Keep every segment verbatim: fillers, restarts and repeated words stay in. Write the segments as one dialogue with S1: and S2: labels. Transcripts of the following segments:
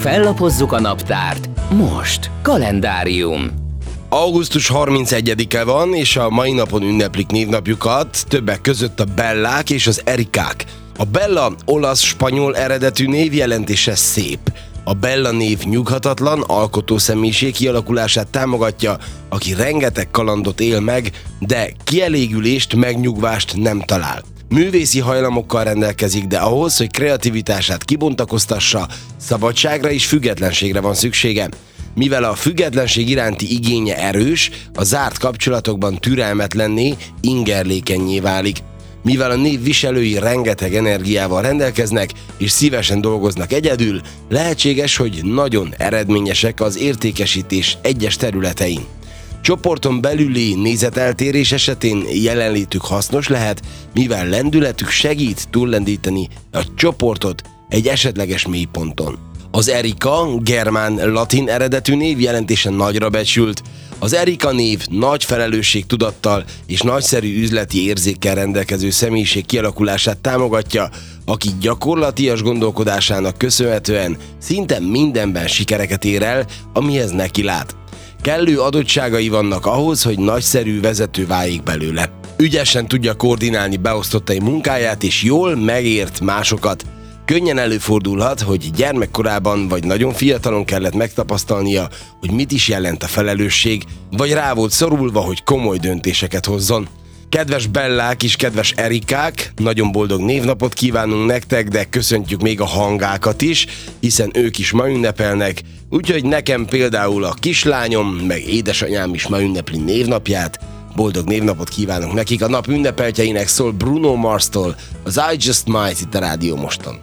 S1: Fellapozzuk a naptárt. Most kalendárium.
S2: augusztus harmincegyedike van, és a mai napon ünneplik névnapjukat, többek között a Bellák és az Erikák. A Bella olasz-spanyol eredetű név, jelentése szép. A Bella név nyughatatlan, alkotó személyiség kialakulását támogatja, aki rengeteg kalandot él meg, de kielégülést, megnyugvást nem talál. Művészi hajlamokkal rendelkezik, de ahhoz, hogy kreativitását kibontakoztassa, szabadságra és függetlenségre van szüksége. Mivel a függetlenség iránti igénye erős, a zárt kapcsolatokban türelmetlenné, ingerlékennyé válik. Mivel a név viselői rengeteg energiával rendelkeznek, és szívesen dolgoznak egyedül, lehetséges, hogy nagyon eredményesek az értékesítés egyes területein. Csoporton belüli nézeteltérés esetén jelenlétük hasznos lehet, mivel lendületük segít túllendíteni a csoportot egy esetleges mélyponton. Az Erika, germán-latin eredetű név, jelentése nagyra becsült. Az Erika név nagy felelősségtudattal és nagyszerű üzleti érzékkel rendelkező személyiség kialakulását támogatja, aki gyakorlatias gondolkodásának köszönhetően szinte mindenben sikereket ér el, amihez neki lát. Kellő adottságai vannak ahhoz, hogy nagyszerű vezető váljék belőle. Ügyesen tudja koordinálni beosztottai munkáját, és jól megért másokat. Könnyen előfordulhat, hogy gyermekkorában vagy nagyon fiatalon kellett megtapasztalnia, hogy mit is jelent a felelősség, vagy rá volt szorulva, hogy komoly döntéseket hozzon. Kedves Bellák és kedves Erikák, nagyon boldog névnapot kívánunk nektek, de köszöntjük még a hangákat is, hiszen ők is ma ünnepelnek, úgyhogy nekem például a kislányom, meg édesanyám is ma ünnepli névnapját. Boldog névnapot kívánunk nekik, a nap ünnepeltjeinek szól Bruno Mars-tól, az I Just Might itt a Rádió Moston.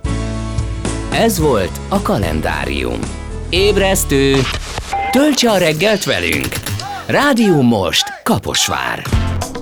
S1: Ez volt a kalendárium. Ébresztő! Töltse a reggelt velünk! Rádió Most, Kaposvár.